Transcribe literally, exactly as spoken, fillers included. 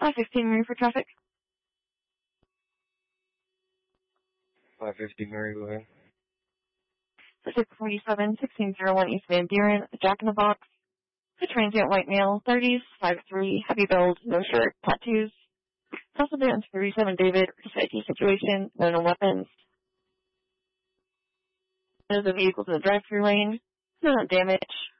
five fifteen Murray for traffic. five fifty Murray, go ahead. six forty-seven, sixteen oh one East Van Buren, Jack in the Box. The transient white male, thirties, five three, heavy build, no shirt, tattoos. Possibly on thirty-seven David, safety situation, no no weapons. There's a vehicle in the drive-through lane, no damage.